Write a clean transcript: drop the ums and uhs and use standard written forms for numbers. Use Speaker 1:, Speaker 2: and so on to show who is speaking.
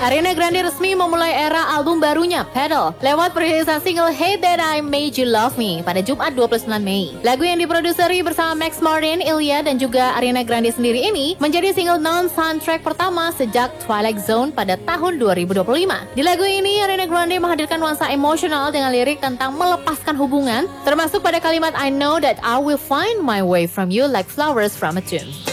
Speaker 1: Ariana Grande resmi memulai era album barunya, Petal, lewat perilisan single Hate That I Made You Love Me pada Jumat 29 Mei. Lagu yang diproduseri bersama Max Martin, Ilya, dan juga Ariana Grande sendiri ini menjadi single non-soundtrack pertama sejak Twilight Zone pada tahun 2025. Di lagu ini, Ariana Grande menghadirkan nuansa emosional dengan lirik tentang melepaskan hubungan, termasuk pada kalimat I know that I will find my way from you like flowers from a tomb.